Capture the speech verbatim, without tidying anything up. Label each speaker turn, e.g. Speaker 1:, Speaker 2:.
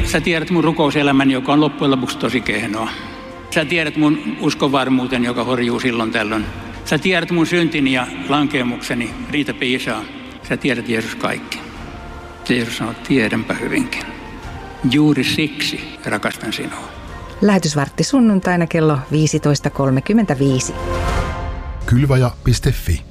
Speaker 1: Sä tiedät mun rukouselämäni, joka on loppujen lopuksi tosi kehnoa. Sä tiedät mun uskonvarmuuteni, joka horjuu silloin tällöin. Sä tiedät mun syntini ja lankeemukseni, Riita Piisaa. Sä tiedät, Jeesus, kaikki. Jeesus sanoo, tiedänpä hyvinkin. Juuri siksi rakastan sinua.
Speaker 2: Lähetysvartti sunnuntaina kello viisitoista kolmekymmentäviisi.
Speaker 3: Kylvaja piste fi